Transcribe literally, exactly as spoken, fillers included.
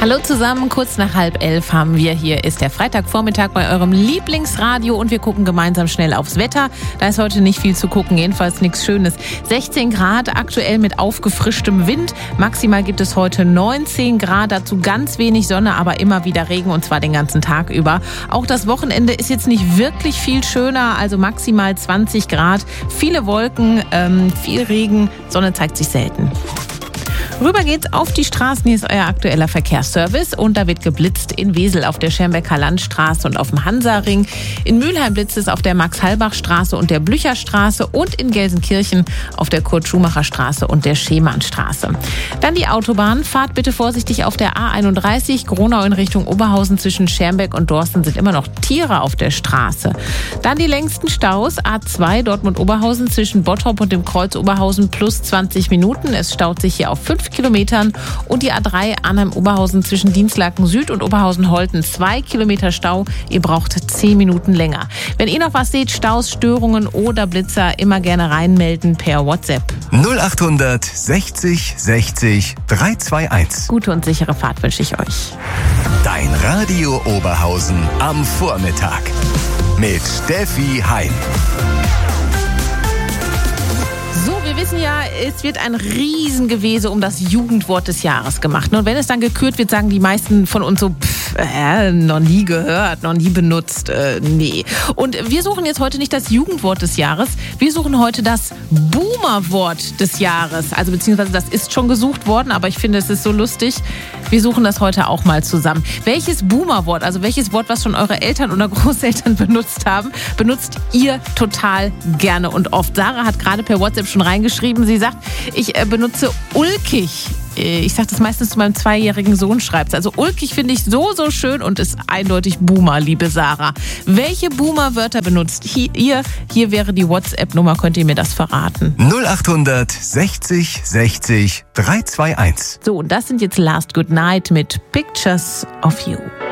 Hallo zusammen, kurz nach halb elf haben wir. Hier ist der Freitagvormittag bei eurem Lieblingsradio und wir gucken gemeinsam schnell aufs Wetter. Da ist heute nicht viel zu gucken, jedenfalls nichts Schönes. sechzehn Grad, aktuell mit aufgefrischtem Wind. Maximal gibt es heute neunzehn Grad, dazu ganz wenig Sonne, aber immer wieder Regen und zwar den ganzen Tag über. Auch das Wochenende ist jetzt nicht wirklich viel schöner, also maximal zwanzig Grad. Viele Wolken, ähm, viel Regen, Sonne zeigt sich selten. Rüber geht's auf die Straßen. Hier ist euer aktueller Verkehrsservice. Und da wird geblitzt in Wesel auf der Schermbecker Landstraße und auf dem Hansaring. In Mülheim blitzt es auf der Max-Halbach-Straße und der Blücherstraße und in Gelsenkirchen auf der Kurt-Schumacher-Straße und der Schemannstraße. Dann die Autobahn. Fahrt bitte vorsichtig auf der A einunddreißig. Gronau in Richtung Oberhausen zwischen Schermbeck und Dorsten sind immer noch Tiere auf der Straße. Dann die längsten Staus. A zwei Dortmund-Oberhausen zwischen Bottrop und dem Kreuz Oberhausen plus zwanzig Minuten. Es staut sich hier auf fünf Kilometern und die A drei Arnhem-Oberhausen zwischen Dienstlaken Süd und Oberhausen-Holten. Zwei Kilometer Stau, ihr braucht zehn Minuten länger. Wenn ihr noch was seht, Staus, Störungen oder Blitzer, immer gerne reinmelden per WhatsApp. null achthundert sechzig sechzig dreihunderteinundzwanzig. Gute und sichere Fahrt wünsche ich euch. Dein Radio Oberhausen am Vormittag mit Steffi Heim. So, wir wissen ja, es wird ein Riesengewese um das Jugendwort des Jahres gemacht. Und wenn es dann gekürt wird, sagen die meisten von uns so, pff, äh, noch nie gehört, noch nie benutzt, äh, nee. Und wir suchen jetzt heute nicht das Jugendwort des Jahres, wir suchen heute das Boomerwort des Jahres. Also beziehungsweise das ist schon gesucht worden, aber ich finde, es ist so lustig. Wir suchen das heute auch mal zusammen. Welches Boomerwort, also welches Wort, was schon eure Eltern oder Großeltern benutzt haben, benutzt ihr total gerne und oft? Sarah hat gerade per WhatsApp schon reingeschrieben. Sie sagt, ich äh, benutze ulkig. Ich sage das meistens zu meinem zweijährigen Sohn, schreibt. Also ulkig finde ich so, so schön und ist eindeutig Boomer, liebe Sarah. Welche Boomer-Wörter benutzt hier, ihr? Hier wäre die WhatsApp-Nummer, könnt ihr mir das verraten? null achthundert sechzig sechzig dreihunderteinundzwanzig. So, und das sind jetzt Last Good Night mit Pictures of You.